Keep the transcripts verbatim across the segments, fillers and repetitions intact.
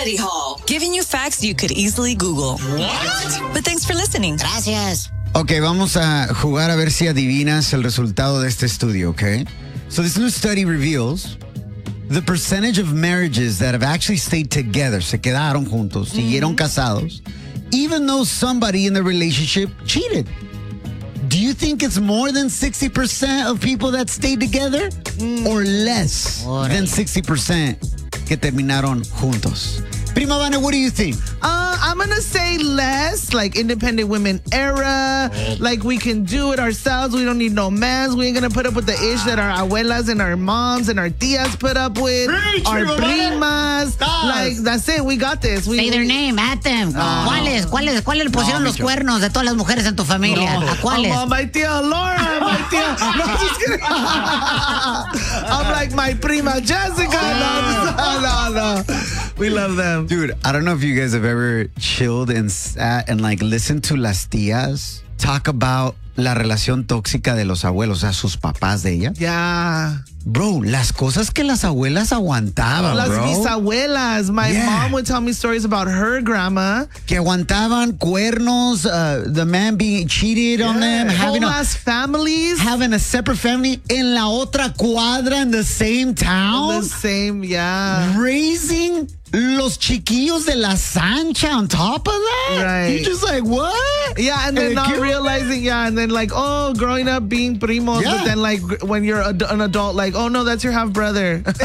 Study Hall, giving you facts you could easily Google. What? But thanks for listening. Gracias. Ok, vamos a jugar a ver si adivinas el resultado de este estudio, ok? So this new study reveals the percentage of marriages that have actually stayed together, se quedaron juntos, mm-hmm. siguieron casados, even though somebody in the relationship cheated. Do you think it's more than sixty percent of people that stayed together mm. or less Órale. than sixty percent que terminaron juntos? Prima Vane, what do you think? Uh, I'm going to say less, like independent women era. Oh. Like we can do it ourselves. We don't need no mans. We ain't going to put up with the ish that our abuelas and our moms and our tias put up with. Preach, our primas. Stars. Like, that's it. We got this. We, Say their we, name, at them. No. ¿Cuáles? ¿Cuáles? ¿Cuáles le pusieron no, los cuernos de todas las mujeres en tu familia? No. ¿A cuáles? I'm my tia Laura, my tia. No, I'm just kidding. I'm like my prima Jessica. Oh. No, no, no. We love them. Dude, I don't know if you guys have ever chilled and sat and like listened to las tías talk about la relación tóxica de los abuelos, o sea, sus papás de ella. Yeah. Bro, las cosas que las abuelas aguantaban, Las bro. bisabuelas. My Yeah. mom would tell me stories about her grandma. Que aguantaban cuernos, uh, the man being cheated yeah. on them, having Whole a, ass families. having a separate family en la otra cuadra in the same town. In the same, yeah. Raising los chiquillos de la Sancha on top of that? Right. You're just like, what? Yeah, and then And not cute. realizing, yeah, and then like, oh, growing up being primos, Yeah. but then like when you're a, an adult, like, oh no, that's your half brother. Like,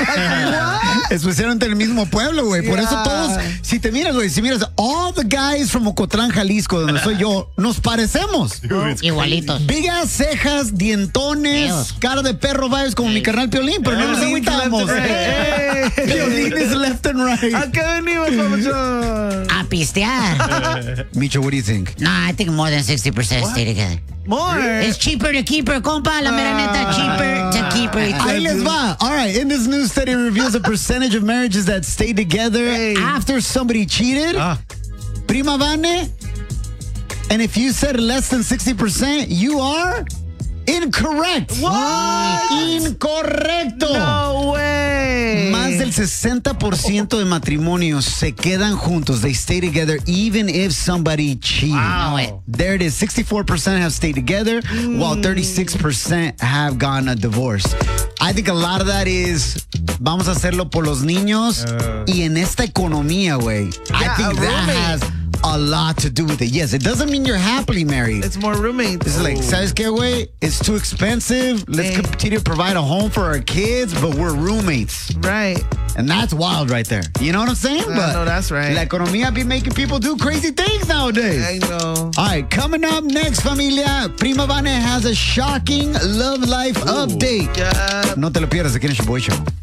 what? Especialmente en el mismo pueblo, güey. Por Yeah. eso todos, si te miras, güey, si miras, all the guys from Ocotlán, Jalisco, donde soy yo, nos parecemos. Igualitos. Big ass cejas, dientones, Dios. cara de perro vibes como mi carnal Piolín, pero no nos Piolín agüitamos. left and right. Hey. Piolín is left and right. ¿A qué venimos, papuchón? A pistear. Micho, what do you think? No, I think more than sixty percent stay together. More. It's cheaper to keep her, compa. La mera neta, cheaper to keep her. Ahí les va. All right, in this new study reveals a percentage of marriages that stay together Hey. after somebody cheated. Ah. Prima Vane, and if you said less than sixty percent, you are incorrect. What? Incorrecto. No way. Más del sesenta por ciento de matrimonios se quedan juntos. They stay together even if somebody cheated. Wow. There it is. sixty-four percent have stayed together, mm. while thirty-six percent have gone a divorce. I think a lot of that is, vamos a hacerlo por los niños uh. y en esta economía, güey. I Yeah, think a that roommate. has a lot to do with it. Yes, it doesn't mean you're happily married. It's more roommates. It's like, ¿sabes qué, güey? It's too expensive. Let's Hey. continue to provide a home for our kids, but we're roommates. Right. And that's wild right there. You know what I'm saying? I But know that's right. La economía be making people do crazy things nowadays. I know. All right, coming up next, familia, Prima Vane has a shocking love life update. Yeah. No te lo pierdas aquí en el Show Boy Show.